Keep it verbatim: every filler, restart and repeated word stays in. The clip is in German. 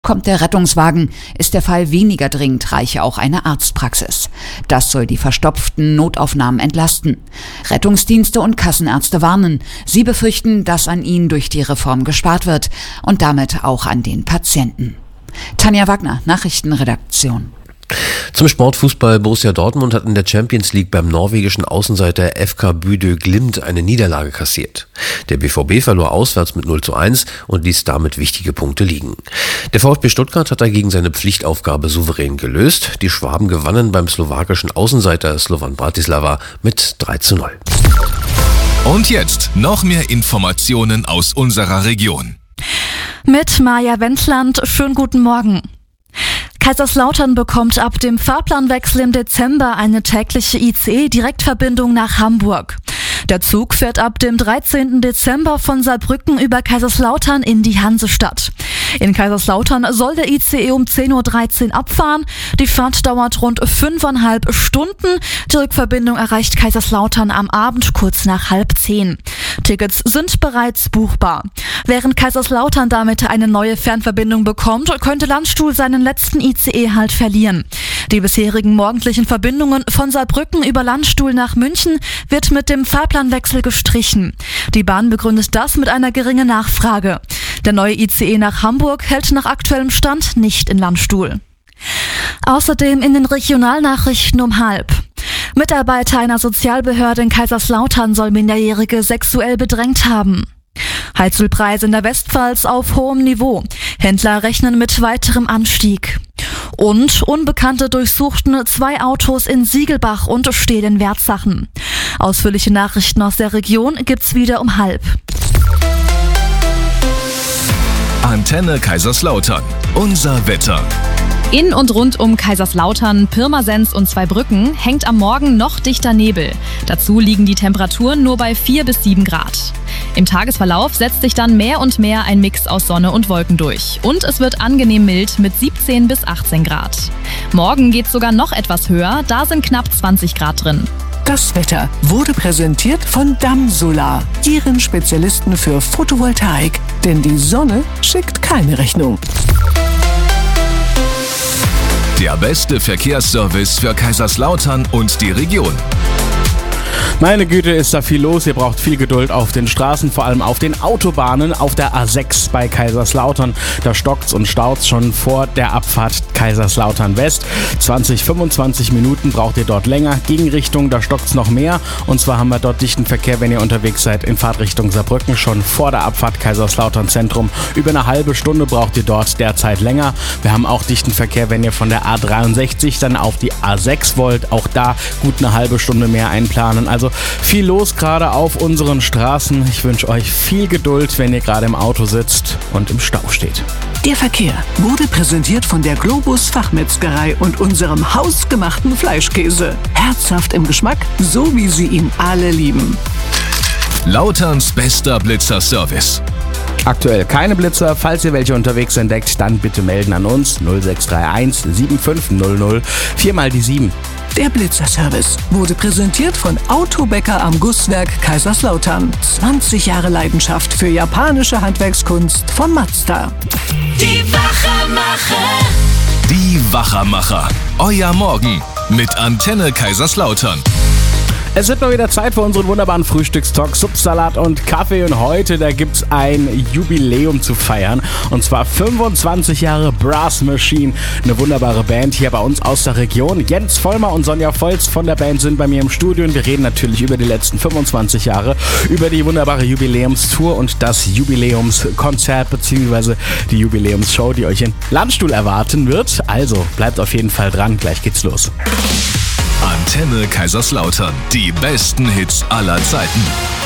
Kommt der Rettungswagen, ist der Fall weniger dringend, reiche auch eine Arztpraxis. Das soll die verstopften Notaufnahmen entlasten. Rettungsdienste und Kassenärzte warnen. Sie befürchten, dass an ihnen durch die Reform gespart wird und damit auch an den Patienten. Tanja Wagner, Nachrichtenredaktion. Zum Sportfußball: Borussia Dortmund hat in der Champions League beim norwegischen Außenseiter F K Bodø Glimt eine Niederlage kassiert. Der B V B verlor auswärts mit null zu eins und ließ damit wichtige Punkte liegen. Der VfB Stuttgart hat dagegen seine Pflichtaufgabe souverän gelöst. Die Schwaben gewannen beim slowakischen Außenseiter Slovan Bratislava mit drei zu null. Und jetzt noch mehr Informationen aus unserer Region. Mit Maja Wendland, schönen guten Morgen. Kaiserslautern bekommt ab dem Fahrplanwechsel im Dezember eine tägliche I C E-Direktverbindung nach Hamburg. Der Zug fährt ab dem dreizehnten Dezember von Saarbrücken über Kaiserslautern in die Hansestadt. In Kaiserslautern soll der I C E um zehn Uhr dreizehn abfahren. Die Fahrt dauert rund fünfeinhalb Stunden. Die Rückverbindung erreicht Kaiserslautern am Abend kurz nach halb zehn. Tickets sind bereits buchbar. Während Kaiserslautern damit eine neue Fernverbindung bekommt, könnte Landstuhl seinen letzten I C E halt verlieren. Die bisherigen morgendlichen Verbindungen von Saarbrücken über Landstuhl nach München wird mit dem Fahrplanwechsel gestrichen. Die Bahn begründet das mit einer geringen Nachfrage. Der neue I C E nach Hamburg hält nach aktuellem Stand nicht in Landstuhl. Außerdem in den Regionalnachrichten um halb. Mitarbeiter einer Sozialbehörde in Kaiserslautern soll Minderjährige sexuell bedrängt haben. Heizölpreise in der Westpfalz auf hohem Niveau. Händler rechnen mit weiterem Anstieg. Und Unbekannte durchsuchten zwei Autos in Siegelbach und stehlen Wertsachen. Ausführliche Nachrichten aus der Region gibt's wieder um halb. Antenne Kaiserslautern. Unser Wetter. In und rund um Kaiserslautern, Pirmasens und Zweibrücken hängt am Morgen noch dichter Nebel. Dazu liegen die Temperaturen nur bei vier bis sieben Grad. Im Tagesverlauf setzt sich dann mehr und mehr ein Mix aus Sonne und Wolken durch. Und es wird angenehm mild mit siebzehn bis achtzehn Grad. Morgen geht's sogar noch etwas höher, da sind knapp zwanzig Grad drin. Das Wetter wurde präsentiert von Damsolar, Ihren Spezialisten für Photovoltaik. Denn die Sonne schickt keine Rechnung. Der beste Verkehrsservice für Kaiserslautern und die Region. Meine Güte, ist da viel los. Ihr braucht viel Geduld auf den Straßen, vor allem auf den Autobahnen. Auf der A sechs bei Kaiserslautern, da stockt's und staut's schon vor der Abfahrt Kaiserslautern West. zwanzig, fünfundzwanzig Minuten braucht ihr dort länger. Gegenrichtung, da stockt's noch mehr. Und zwar haben wir dort dichten Verkehr, wenn ihr unterwegs seid, in Fahrtrichtung Saarbrücken, schon vor der Abfahrt Kaiserslautern Zentrum. Über eine halbe Stunde braucht ihr dort derzeit länger. Wir haben auch dichten Verkehr, wenn ihr von der A dreiundsechzig dann auf die A sechs wollt. Auch da gut eine halbe Stunde mehr einplanen. Also viel los gerade auf unseren Straßen. Ich wünsche euch viel Geduld, wenn ihr gerade im Auto sitzt und im Stau steht. Der Verkehr wurde präsentiert von der Globus Fachmetzgerei und unserem hausgemachten Fleischkäse. Herzhaft im Geschmack, so wie sie ihn alle lieben. Lauterns bester Blitzer-Service. Aktuell keine Blitzer. Falls ihr welche unterwegs entdeckt, dann bitte melden an uns null sechs drei eins sieben fünf null null vier mal die sieben. Der Blitzer-Service wurde präsentiert von Autobäcker am Gusswerk Kaiserslautern. zwanzig Jahre Leidenschaft für japanische Handwerkskunst von Mazda. Die Wachermacher. Die Wachermacher. Euer Morgen mit Antenne Kaiserslautern. Es wird mal wieder Zeit für unseren wunderbaren Frühstückstalk, Subsalat und Kaffee. Und heute, da gibt's ein Jubiläum zu feiern. Und zwar fünfundzwanzig Jahre Brass Machine. Eine wunderbare Band hier bei uns aus der Region. Jens Vollmer und Sonja Volz von der Band sind bei mir im Studio. Und wir reden natürlich über die letzten fünfundzwanzig Jahre, über die wunderbare Jubiläumstour und das Jubiläumskonzert bzw. die Jubiläumsshow, die euch in Landstuhl erwarten wird. Also bleibt auf jeden Fall dran, gleich geht's los. Antenne Kaiserslautern. Die besten Hits aller Zeiten.